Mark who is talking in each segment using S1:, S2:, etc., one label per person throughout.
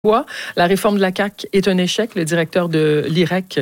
S1: La réforme de la CAQ est un échec. Le directeur de l'IREC,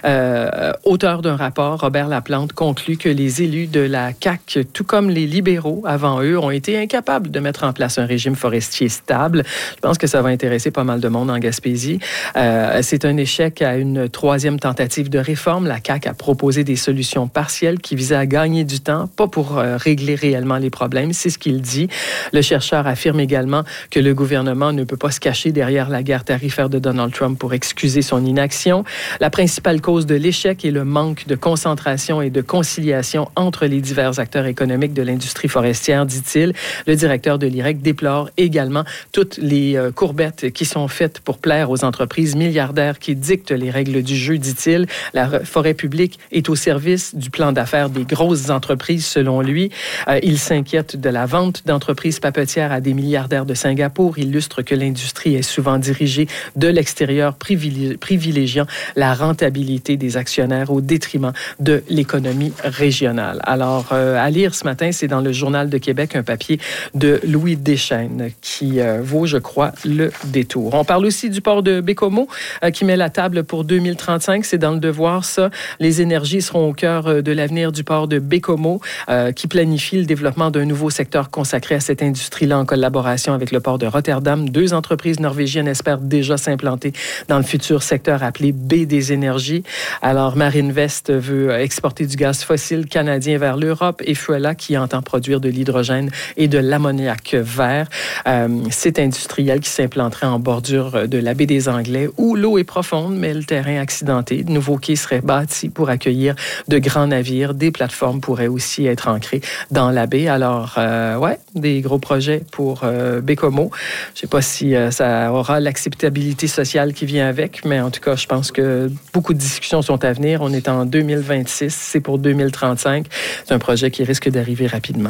S1: auteur d'un rapport, Robert Laplante, conclut que les élus de la CAQ, tout comme les libéraux avant eux, ont été incapables de mettre en place un régime forestier stable. Je pense que ça va intéresser pas mal de monde en Gaspésie. C'est un échec à une troisième tentative de réforme. La CAQ a proposé des solutions partielles qui visaient à gagner du temps, pas pour régler réellement les problèmes. C'est ce qu'il dit. Le chercheur affirme également que le gouvernement ne peut pas se cacher derrière la guerre tarifaire de Donald Trump pour excuser son inaction. La principale cause de l'échec est le manque de concentration et de conciliation entre les divers acteurs économiques de l'industrie forestière, dit-il. Le directeur de l'IREC déplore également toutes les courbettes qui sont faites pour plaire aux entreprises milliardaires qui dictent les règles du jeu, dit-il. La forêt publique est au service du plan d'affaires des grosses entreprises, selon lui. Il s'inquiète de la vente d'entreprises papetières à des milliardaires de Singapour, illustre que l'industrie est souvent dirigée de l'extérieur, privilégiant la rentabilité des actionnaires au détriment de l'économie régionale. Alors, à lire ce matin, c'est dans le Journal de Québec, un papier de Louis Deschênes qui vaut, je crois, le détour. On parle aussi du port de Bécomo qui met la table pour 2035. C'est dans le Devoir, ça. Les énergies seront au cœur de l'avenir du port de Bécomo qui planifie le développement d'un nouveau secteur consacré à cette industrie-là en collaboration avec le port de Rotterdam. 2 entreprises norvégiennes espèrent déjà s'implanter dans le futur secteur appelé B des énergies. Alors, Marinvest veut exporter du gaz fossile canadien vers l'Europe et Fuela qui entend produire de l'hydrogène et de l'ammoniac vert. C'est industriel qui s'implanterait en bordure de la baie des Anglais où l'eau est profonde, mais le terrain accidenté. De nouveaux quais seraient bâtis pour accueillir de grands navires. Des plateformes pourraient aussi être ancrées dans la baie. Alors, des gros projets pour Bécomo. Je ne sais pas si ça aura l'acceptabilité sociale qui vient avec, mais en tout cas, je pense que beaucoup de discussions sont à venir. On est en 2026, c'est pour 2035. C'est un projet qui risque d'arriver rapidement.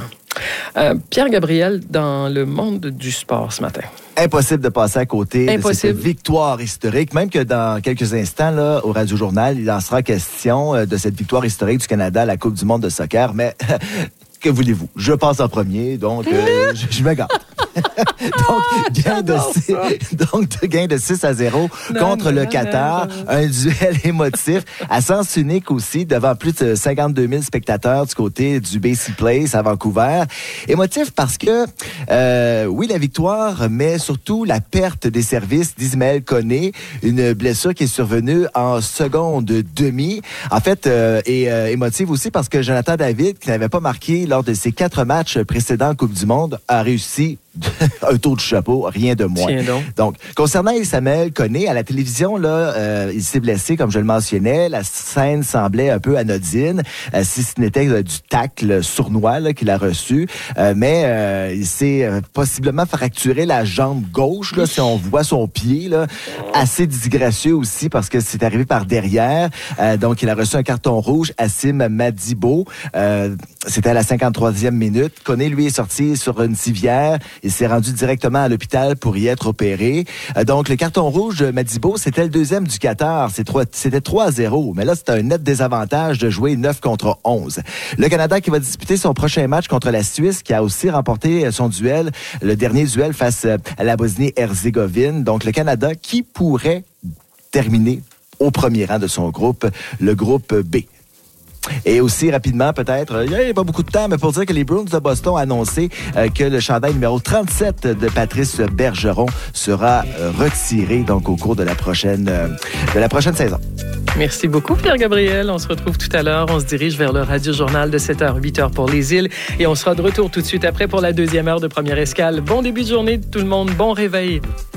S1: Pierre Gabriel, dans le monde du sport ce matin.
S2: Impossible de passer à côté de cette victoire historique. Même que dans quelques instants, là, au Radio-Journal, il en sera question de cette victoire historique du Canada à la Coupe du monde de soccer. Mais que voulez-vous? Je passe en premier, donc je me gâte. Gain de 6-0 contre le Qatar. Un duel émotif à sens unique aussi, devant plus de 52 000 spectateurs du côté du BC Place à Vancouver. Émotif parce que, oui, la victoire, mais surtout la perte des services d'Ismaël Koné, une blessure qui est survenue en seconde demi. En fait, émotive aussi parce que Jonathan David, qui n'avait pas marqué lors de ses 4 matchs précédents en Coupe du Monde, a réussi un tour du chapeau, rien de moins. Donc, concernant Ismaël Koné, à la télévision, là, il s'est blessé, comme je le mentionnais. La scène semblait un peu anodine, si ce n'était du tacle sournois là, qu'il a reçu. Mais il s'est possiblement fracturé la jambe gauche, là, si on voit son pied. Là, assez disgracieux aussi, parce que c'est arrivé par derrière. Donc, il a reçu un carton rouge. Assim Madibo, c'était à la 53e minute. Koné, lui, est sorti sur une civière. Il s'est rendu directement à l'hôpital pour y être opéré. Donc, le carton rouge de Madibo, c'était le deuxième du Qatar. C'était 3-0. Mais là, c'était un net désavantage de jouer 9 contre 11. Le Canada qui va disputer son prochain match contre la Suisse, qui a aussi remporté son duel, le dernier duel face à la Bosnie-Herzégovine. Donc, le Canada qui pourrait terminer au premier rang de son groupe, le groupe B. Et aussi, rapidement, peut-être, il n'y a pas beaucoup de temps, mais pour dire que les Bruins de Boston ont annoncé que le chandail numéro 37 de Patrice Bergeron sera retiré donc au cours de la prochaine saison.
S1: Merci beaucoup, Pierre Gabriel. On se retrouve tout à l'heure. On se dirige vers le Radio-Journal de 7h, 8h pour les îles. Et on sera de retour tout de suite après pour la deuxième heure de Première Escale. Bon début de journée tout le monde. Bon réveil.